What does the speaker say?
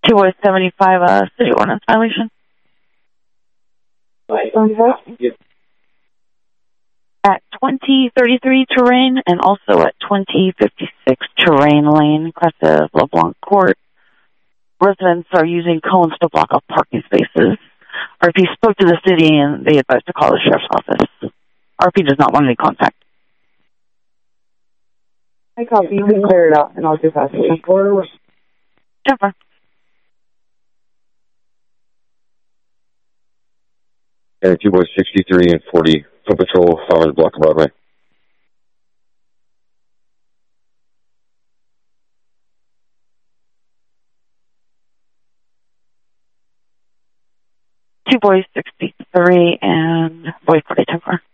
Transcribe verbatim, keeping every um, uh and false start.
Two boys seventy-five, uh, city ordinance violation. Yes. At twenty thirty-three Terrain and also at twenty fifty-six Terrain Lane, Cresta LeBlanc Court. Residents are using cones to block off parking spaces. R P spoke to the city and they advised to call the sheriff's office. R P does not want any contact. I copy. You can clear it out and I'll do that. Jennifer. And two boys sixty-three and forty, foot patrol, Farmers Block Broadway. Two boys sixty-three and boy forty-two.